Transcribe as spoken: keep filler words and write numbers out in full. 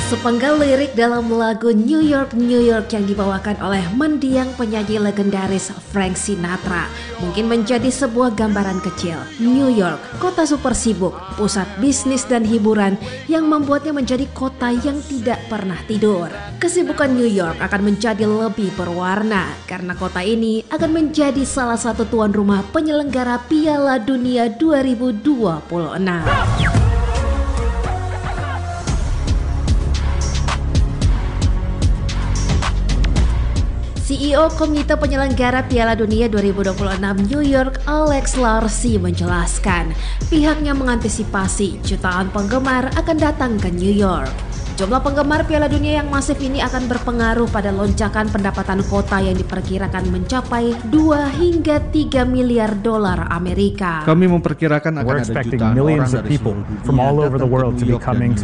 Sepenggal lirik dalam lagu New York, New York yang dibawakan oleh mendiang penyanyi legendaris Frank Sinatra mungkin menjadi sebuah gambaran kecil. New York, kota super sibuk, pusat bisnis dan hiburan yang membuatnya menjadi kota yang tidak pernah tidur. Kesibukan New York akan menjadi lebih berwarna karena kota ini akan menjadi salah satu tuan rumah penyelenggara Piala Dunia dua ribu dua puluh enam. C E O Komite Penyelenggara Piala Dunia dua ribu dua puluh enam New York, Alex Larsi, menjelaskan pihaknya mengantisipasi jutaan penggemar akan datang ke New York. Jumlah penggemar Piala Dunia yang masif ini akan berpengaruh pada lonjakan pendapatan kota yang diperkirakan mencapai dua hingga tiga miliar dolar Amerika. Kami memperkirakan akan ada jutaan orang dari seluruh dunia datang ke New York